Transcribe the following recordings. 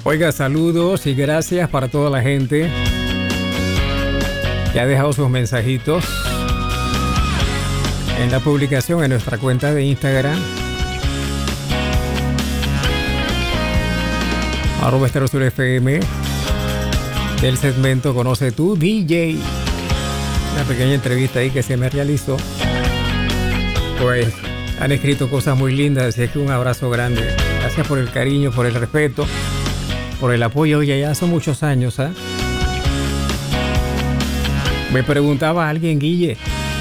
Oiga, saludos y gracias para toda la gente que ha dejado sus mensajitos en la publicación en nuestra cuenta de Instagram @EstereoSurFM del segmento Conoce tu DJ. Una pequeña entrevista ahí que se me realizó. Pues han escrito cosas muy lindas, así que un abrazo grande. Gracias por el cariño, por el respeto, por el apoyo. Oye, ya son muchos años, ¿eh? Me preguntaba alguien, Guille,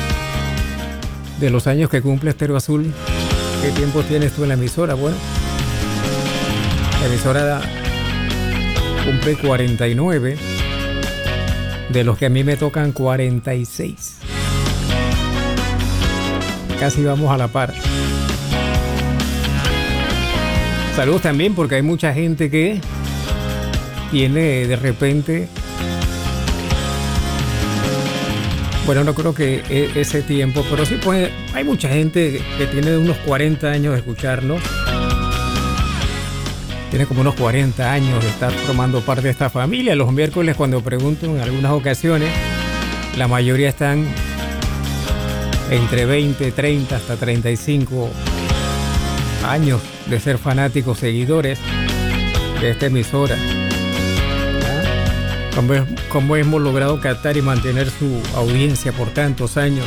de los años que cumple Estéreo Azul, ¿qué tiempo tienes tú en la emisora? Bueno, la emisora cumple 49, de los que a mí me tocan 46. Casi vamos a la par. Saludos también porque hay mucha gente que tiene de repente, bueno, no creo que ese tiempo, pero sí pues hay mucha gente que tiene unos 40 años de escucharnos. Tiene como unos 40 años de estar formando parte de esta familia. Los miércoles, cuando pregunto en algunas ocasiones, la mayoría están entre 20, 30 hasta 35 años de ser fanáticos, seguidores de esta emisora. Cómo hemos logrado captar y mantener su audiencia por tantos años.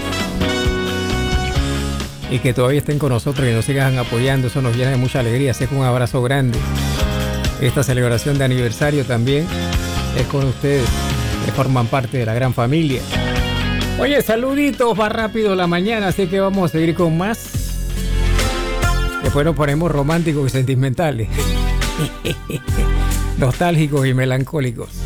Y que todavía estén con nosotros y nos sigan apoyando, eso nos llena de mucha alegría. Así que un abrazo grande. Esta celebración de aniversario también es con ustedes, que forman parte de la gran familia. Oye, saluditos, va rápido la mañana, así que vamos a seguir con más. Después nos ponemos románticos y sentimentales, nostálgicos y melancólicos.